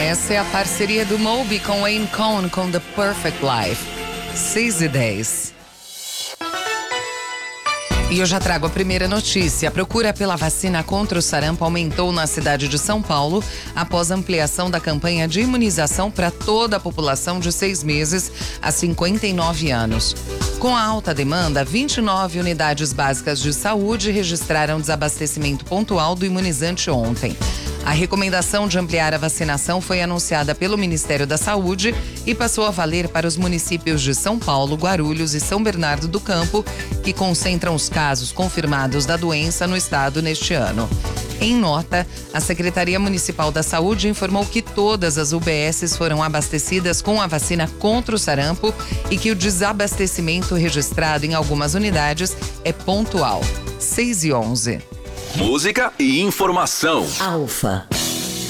Essa é a parceria do Moby com Wayne Cohn com The Perfect Life. 6:10. E eu já trago a primeira notícia. A procura pela vacina contra o sarampo aumentou na cidade de São Paulo após a ampliação da campanha de imunização para toda a população de 6 meses a 59 anos. Com a alta demanda, 29 unidades básicas de saúde registraram desabastecimento pontual do imunizante ontem. A recomendação de ampliar a vacinação foi anunciada pelo Ministério da Saúde e passou a valer para os municípios de São Paulo, Guarulhos e São Bernardo do Campo, que concentram os casos confirmados da doença no estado neste ano. Em nota, a Secretaria Municipal da Saúde informou que todas as UBSs foram abastecidas com a vacina contra o sarampo e que o desabastecimento registrado em algumas unidades é pontual. 6:11. Música e informação. Alfa.